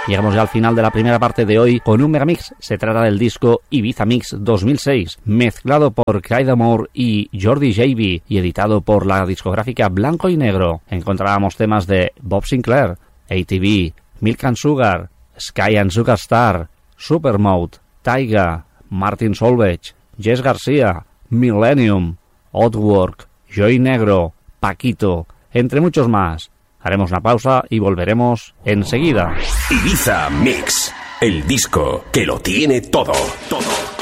Llegamos ya al final de la primera parte de hoy con un megamix. Se trata del disco Ibiza Mix 2006, mezclado por Clyde Moore y Jordi JB y editado por la discográfica Blanco y Negro. Encontrábamos temas de Bob Sinclair, ATV, Milk and Sugar, Sky and Sugarstar, Supermode, Taiga, Martin Solveig, Jess García, Millennium, Oddwork, Joy Negro, Paquito, entre muchos más. Haremos una pausa y volveremos enseguida. Ibiza Mix, el disco que lo tiene todo, todo.